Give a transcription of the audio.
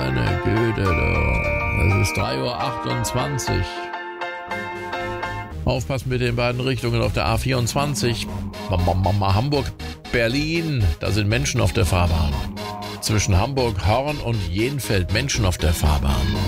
meine Güte, du. Es ist 3:28 Uhr. Aufpassen mit den beiden Richtungen auf der A24. Hamburg, Berlin, da sind Menschen auf der Fahrbahn. Zwischen Hamburg, Horn und Jenfeld Menschen auf der Fahrbahn.